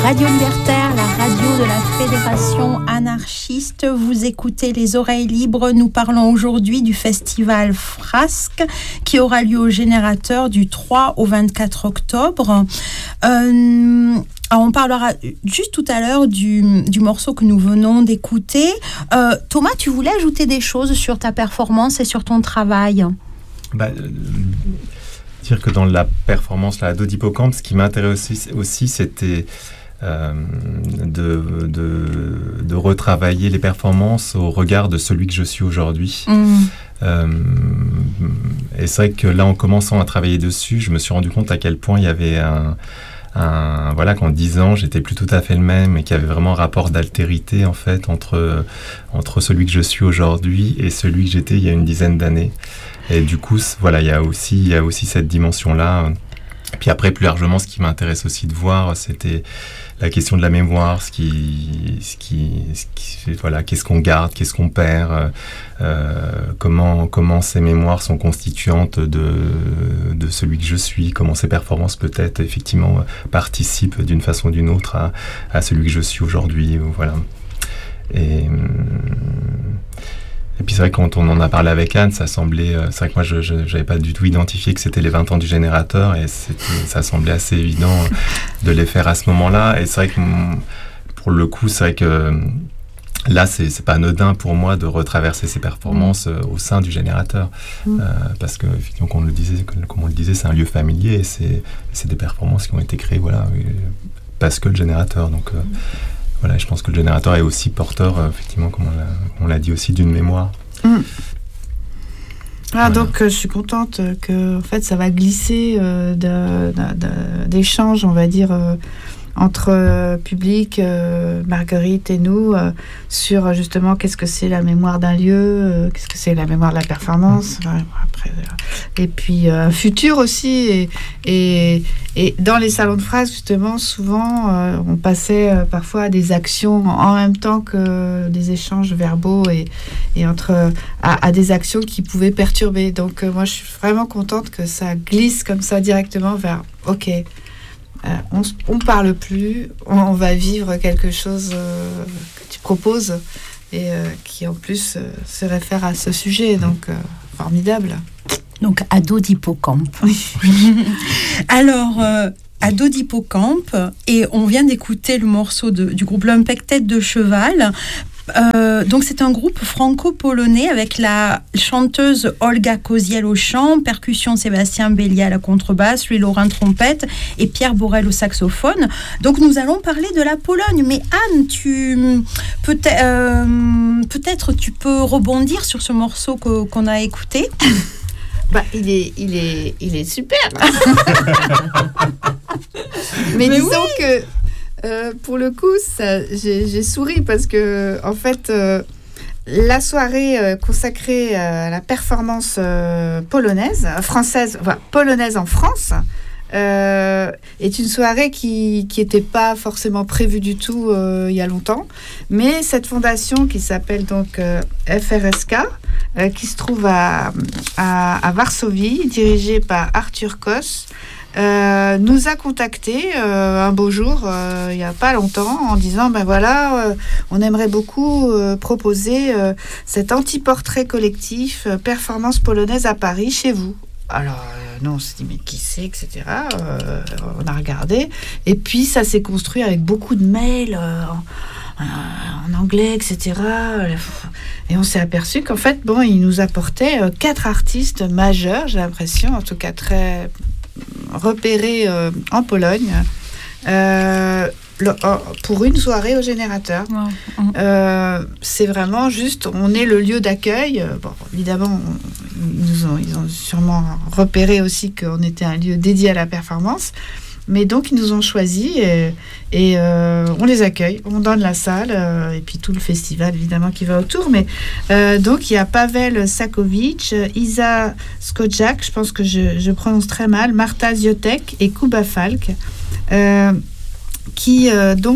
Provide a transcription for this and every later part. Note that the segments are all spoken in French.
Radio Libertaire, la radio de la Fédération anarchiste. Vous écoutez Les Oreilles Libres. Nous parlons aujourd'hui du festival Frasque qui aura lieu au Générateur du 3 au 24 octobre. On parlera juste tout à l'heure du morceau que nous venons d'écouter. Thomas, tu voulais ajouter des choses sur ta performance et sur ton travail ? Dire que dans la performance, la Ado d'Hippocampe, ce qui m'intéressait aussi c'était de retravailler les performances au regard de celui que je suis aujourd'hui. Et c'est vrai que là, en commençant à travailler dessus, je me suis rendu compte à quel point il y avait voilà, qu'en 10 ans, j'étais plus tout à fait le même et qu'il y avait vraiment un rapport d'altérité, en fait, entre celui que je suis aujourd'hui et celui que j'étais il y a une dizaine d'années. Et du coup, voilà, il y a aussi cette dimension-là. Puis après, plus largement, ce qui m'intéresse aussi de voir, c'était la question de la mémoire, voilà, qu'est-ce qu'on garde, qu'est-ce qu'on perd, comment ces mémoires sont constituantes de celui que je suis, comment ces performances peut-être effectivement participent d'une façon ou d'une autre à celui que je suis aujourd'hui, voilà. Et puis c'est vrai que quand on en a parlé avec Anne, ça semblait... c'est vrai que moi, je n'avais pas du tout identifié que c'était les 20 ans du Générateur et ça semblait assez évident de les faire à ce moment-là. Et c'est vrai que pour le coup, c'est vrai que là, c'est pas anodin pour moi de retraverser ces performances au sein du Générateur. Parce que, effectivement, comme on le disait, c'est un lieu familier et c'est des performances qui ont été créées, voilà, parce que le Générateur. Donc... Voilà, je pense que le Générateur est aussi porteur, effectivement, comme on l'a dit aussi, d'une mémoire. Voilà. Donc je suis contente que en fait, ça va glisser d'échanges, on va dire, entre public, Marguerite et nous, sur justement qu'est-ce que c'est la mémoire d'un lieu, qu'est-ce que c'est la mémoire de la performance, après, et puis un futur aussi. Et dans les salons de phrases, justement, souvent, on passait parfois à des actions en même temps que des échanges verbaux et à des actions qui pouvaient perturber. Donc moi, je suis vraiment contente que ça glisse comme ça directement vers « Ok ». On ne parle plus, on va vivre quelque chose que tu proposes et qui en plus se réfère à ce sujet, donc formidable. Donc Ado d'Hippocampe. Oui. Alors, Ado d'Hippocampe, et on vient d'écouter le morceau du groupe Lumpec Tête de Cheval. Donc c'est un groupe franco-polonais avec la chanteuse Olga Koziel au chant, percussion Sébastien Bélier à la contrebasse, Louis Laurin trompette et Pierre Borel au saxophone. Donc nous allons parler de la Pologne. Mais Anne, peut-être tu peux rebondir sur ce morceau qu'on a écouté. Il est super. Mais disons oui. Que pour le coup, j'ai souri parce que, en fait, la soirée consacrée à la performance polonaise en France, est une soirée qui n'était pas forcément prévue du tout il y a longtemps. Mais cette fondation qui s'appelle donc FRSK, qui se trouve à Varsovie, dirigée par Arthur Kos, nous a contactés un beau jour, il n'y a pas longtemps, en disant on aimerait beaucoup proposer cet anti-portrait collectif performance polonaise à Paris, chez vous. Alors, nous, on s'est dit, mais qui c'est, etc. On a regardé. Et puis, ça s'est construit avec beaucoup de mails en anglais, etc. Et on s'est aperçu qu'en fait, ils nous apportaient 4 artistes majeurs, j'ai l'impression, en tout cas très repérés en Pologne, pour une soirée au Générateur. C'est vraiment juste, on est le lieu d'accueil. Évidemment, ils ont sûrement repéré aussi qu'on était un lieu dédié à la performance. Mais donc, ils nous ont choisis et on les accueille. On donne la salle et puis tout le festival, évidemment, qui va autour. Mais donc, il y a Pavel Sakovic, Isa Skojak, je pense que je prononce très mal, Marta Ziotek et Kuba Falk. qui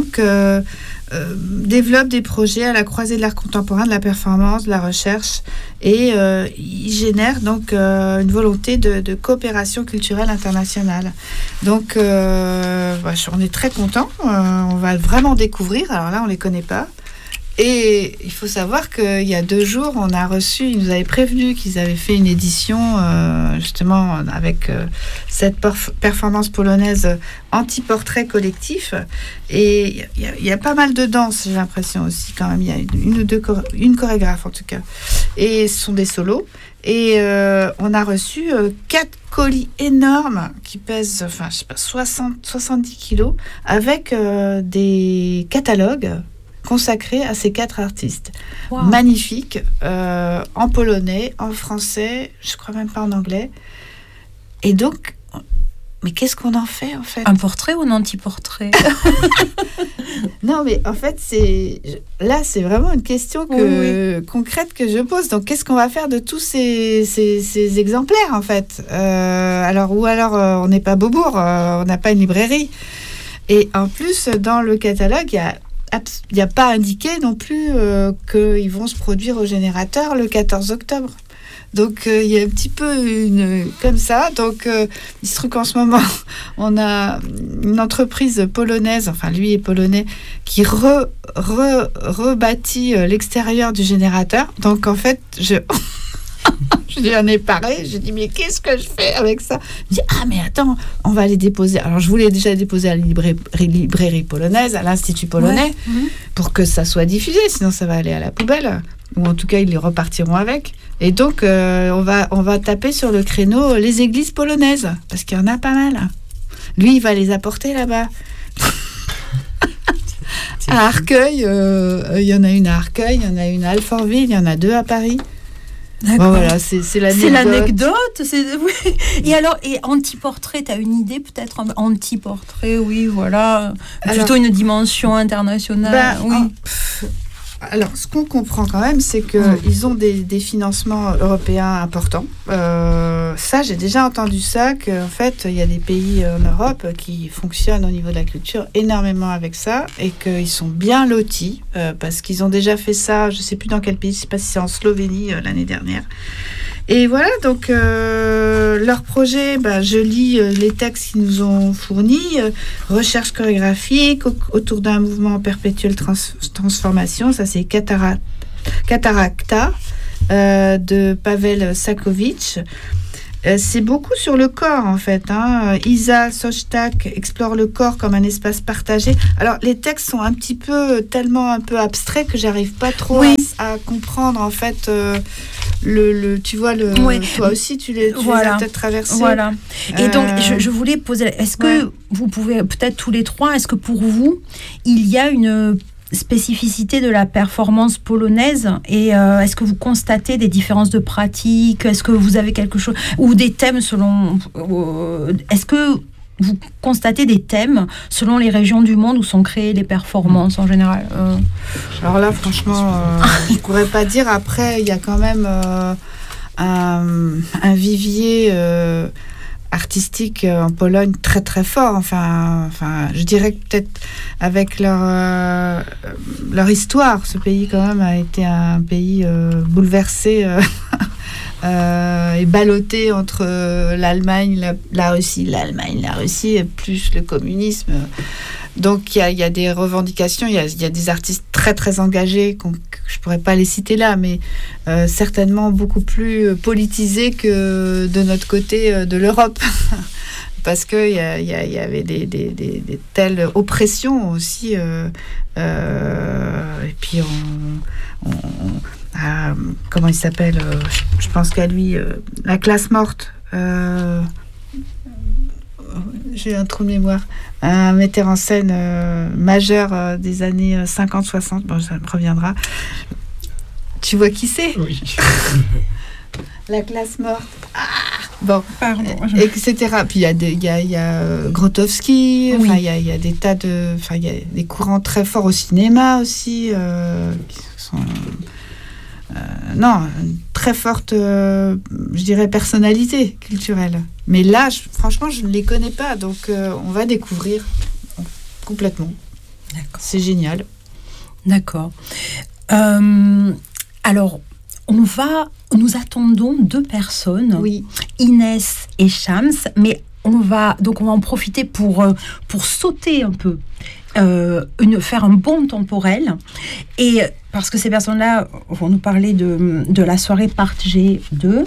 développe des projets à la croisée de l'art contemporain, de la performance, de la recherche, et il génère donc une volonté de coopération culturelle internationale. Donc on est très contents, on va vraiment découvrir, alors là on ne les connaît pas. Et il faut savoir qu'il y a 2 jours, ils nous avaient prévenu qu'ils avaient fait une édition justement avec cette performance polonaise anti-portrait collectif. Et il y a pas mal de danse, j'ai l'impression aussi quand même. Il y a une chorégraphe en tout cas. Et ce sont des solos. Et on a reçu 4 colis énormes qui pèsent 70 kilos avec des catalogues consacré à ces 4 artistes. Wow. Magnifiques, en polonais, en français, je crois même pas en anglais. Et donc, mais qu'est-ce qu'on en fait, en fait ? Un portrait ou un anti-portrait ? Non, mais en fait, c'est vraiment une question concrète que je pose. Donc, qu'est-ce qu'on va faire de tous ces exemplaires, en fait ? On n'est pas Beaubourg, on n'a pas une librairie. Et en plus, dans le catalogue, il n'y a pas indiqué non plus qu'ils vont se produire au Générateur le 14 octobre. Donc, il y a un petit peu comme ça. Donc, il se trouve qu'en ce moment, on a une entreprise polonaise, enfin, lui est polonais, qui rebâtit l'extérieur du Générateur. Donc, en fait, je lui en ai parlé. Je dis, mais qu'est-ce que je fais avec ça ? Il me dit, mais attends, on va les déposer. Alors, je voulais déjà déposer à la librairie polonaise, à l'Institut polonais, pour que ça soit diffusé. Sinon, ça va aller à la poubelle. Ou en tout cas, ils les repartiront avec. Et donc, on va taper sur le créneau les églises polonaises, parce qu'il y en a pas mal. Lui, il va les apporter là-bas. À Arcueil, il y en a une à Arcueil, il y en a une à Alfortville, il y en a 2 à Paris. D'accord. Bon, voilà, c'est l'anecdote. C'est l'anecdote. Oui. Et alors, anti-portrait, tu as une idée peut-être ? Anti-portrait, oui, voilà. Plutôt une dimension internationale. Alors, ce qu'on comprend quand même, c'est qu'ils ont des financements européens importants. Ça, j'ai déjà entendu ça, qu'en fait, il y a des pays en Europe qui fonctionnent au niveau de la culture énormément avec ça et qu'ils sont bien lotis parce qu'ils ont déjà fait ça, je ne sais plus dans quel pays, je ne sais pas si c'est en Slovénie l'année dernière. Et voilà, donc leur projet, je lis les textes qu'ils nous ont fournis, recherche chorégraphique autour d'un mouvement en perpétuelle transformation, ça c'est Cataracta de Pavel Sakovic. C'est beaucoup sur le corps en fait. Isa Sostak explore le corps comme un espace partagé. Alors les textes sont tellement un peu abstraits que j'arrive pas trop à comprendre en fait. Tu vois toi aussi tu les as peut-être traversés. Voilà. Et donc je voulais poser. Est-ce que vous pouvez peut-être tous les 3, est-ce que pour vous il y a une spécificité de la performance polonaise et est-ce que vous constatez des différences de pratique ? Est-ce que vous avez quelque chose ou des thèmes selon est-ce que vous constatez des thèmes selon les régions du monde où sont créées les performances en général ? Alors là franchement je pourrais pas dire. Après il y a quand même un vivier artistique en Pologne très très fort, enfin je dirais que peut-être avec leur histoire, ce pays quand même a été un pays bouleversé et ballotté entre l'Allemagne, la Russie, et plus le communisme. Donc il y a des revendications, il y a des artistes très très engagés, je pourrais pas les citer là, mais certainement beaucoup plus politisés que de notre côté de l'Europe, parce que il y avait des telles oppressions aussi, et puis comment il s'appelle, je pense qu'à lui, la classe morte. J'ai un trou de mémoire, un metteur en scène majeur des années 50-60, bon ça me reviendra. Tu vois qui c'est ? Oui. La classe morte. Bon, pardon. Etc. Puis il y a Grotowski, il y a des tas de... il y a des courants très forts au cinéma aussi, qui sont... une très forte, je dirais, personnalité culturelle. Mais là, franchement, je ne les connais pas, donc on va découvrir. Complètement. D'accord. C'est génial. D'accord. Alors, nous attendons 2 personnes, Oui. Inès et Shams, mais on va en profiter pour sauter un peu, faire un bond temporel, et parce que ces personnes-là vont nous parler de la soirée partagée 2.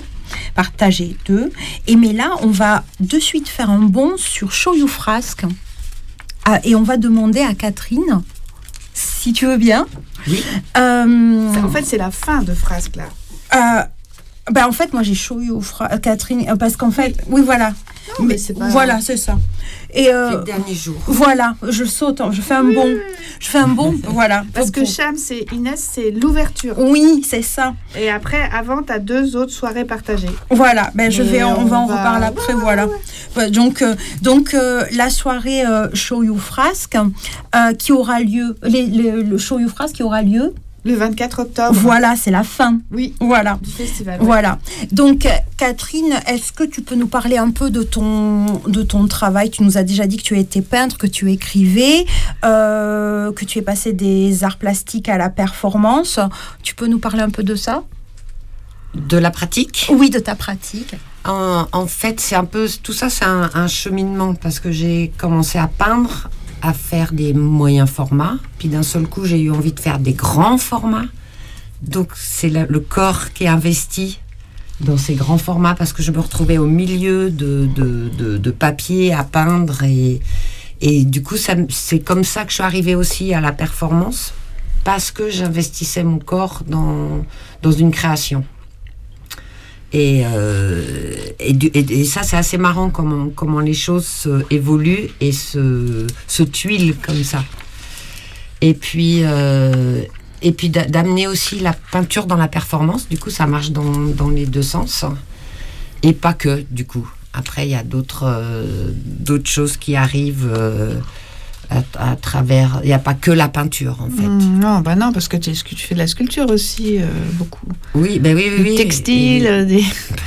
Mais là, on va de suite faire un bond sur Show You Frasque. Et on va demander à Catherine, si tu veux bien. Oui. En fait, c'est la fin de Frasque, là. En fait, moi, j'ai Show You Catherine, parce qu'en fait... Oui, voilà. Non, mais c'est pas... Voilà, c'est ça. Et C'est le dernier jour. voilà, je saute, je fais un bond. Je fais un bond, voilà. Parce que Shams et Inès, c'est l'ouverture. Oui, c'est ça. Et après, avant, tu as 2 autres soirées partagées. Voilà, on va en va- reparler après, voilà. Ouais, donc, la soirée Show You Frasque qui aura lieu, le Show You Frasque qui aura lieu, Le 24 octobre. voilà, c'est la fin. Oui, Voilà. du festival. Voilà. Donc, Catherine, est-ce que tu peux nous parler un peu de ton travail ? Tu nous as déjà dit que tu étais peintre, que tu écrivais, que tu es passé des arts plastiques à la performance. Tu peux nous parler un peu de ça ? De la pratique. Oui, de ta pratique. En fait, c'est un peu tout ça, c'est un cheminement parce que j'ai commencé à peindre, à faire des moyens formats, puis d'un seul coup, j'ai eu envie de faire des grands formats. Donc, c'est le corps qui est investi dans ces grands formats parce que je me retrouvais au milieu de papier à peindre et du coup, c'est comme ça que je suis arrivée aussi à la performance parce que j'investissais mon corps dans une création. Et ça, c'est assez marrant comment les choses évoluent et se tuilent comme ça. Et puis d'amener aussi la peinture dans la performance. Du coup, ça marche dans les 2 sens. Et pas que, du coup. Après, il y a d'autres choses qui arrivent à travers... Il n'y a pas que la peinture, en fait. Non, parce que tu fais de la sculpture aussi, beaucoup. Oui, oui. Du textile, des...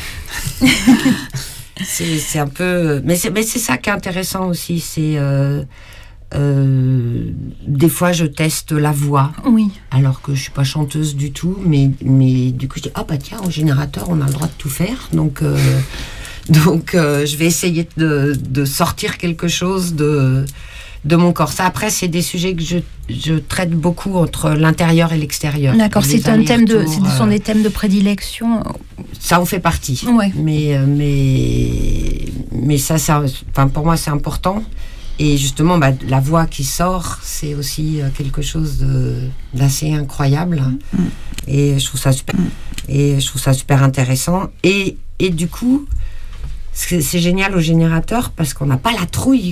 C'est un peu... Mais c'est ça qui est intéressant aussi, c'est... des fois, je teste la voix, Oui. alors que je suis pas chanteuse du tout, mais du coup, je dis tiens, au générateur, on a le droit de tout faire, donc je vais essayer de sortir quelque chose de mon corps. Ça, après, c'est des sujets que je traite beaucoup entre l'intérieur et l'extérieur. D'accord, Les ce sont des allers-retours, thèmes de prédilection. ça en fait partie. Ouais. Mais ça, pour moi, c'est important. Et justement, la voix qui sort, c'est aussi quelque chose d'assez incroyable. Et je trouve ça super intéressant. Et du coup, c'est génial au générateur parce qu'on n'a pas la trouille